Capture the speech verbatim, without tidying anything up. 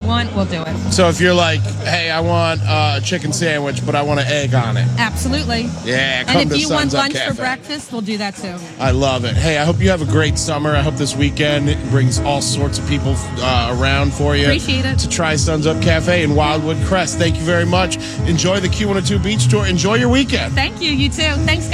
want, we'll do it. So if you're like, hey, I want uh, a chicken sandwich, but I want an egg on it. Absolutely. Yeah, come And to if you want Suns Up lunch Cafe. for breakfast, we'll do that too. I love it. Hey, I hope you have a great summer. I hope this weekend brings all sorts of people uh, around for you. Appreciate it. To try Suns Up Cafe in Wildwood Crest. Thank you very much. Enjoy the Q one oh two Beach Tour. Enjoy your weekend. Thank you. You too. Thanks, guys.